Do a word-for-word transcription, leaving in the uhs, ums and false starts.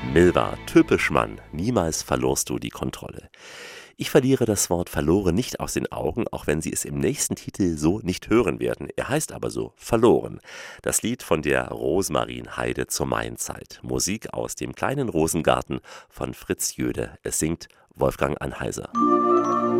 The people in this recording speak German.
Milva, typisch Mann, niemals verlorst du die Kontrolle. Ich verliere das Wort verloren nicht aus den Augen, auch wenn Sie es im nächsten Titel so nicht hören werden. Er heißt aber so, verloren. Das Lied von der Rosmarinheide zur Mainzeit. Musik aus dem kleinen Rosengarten von Fritz Jöde. Es singt Wolfgang Anheiser.